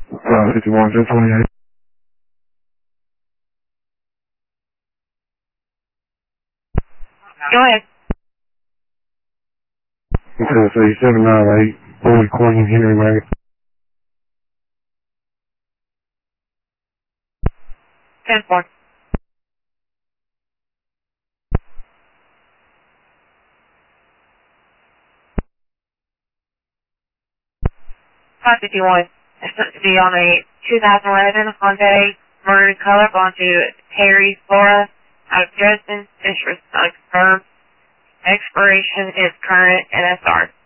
51 to 28. Go ahead. Tennessee 798, Boy Queen Henry May. 10-4. $551. It's supposed to be on a 2011 Hyundai Maroon color going to Terry Flora out of Dresden. Interest not confirmed. Expiration is current NSR.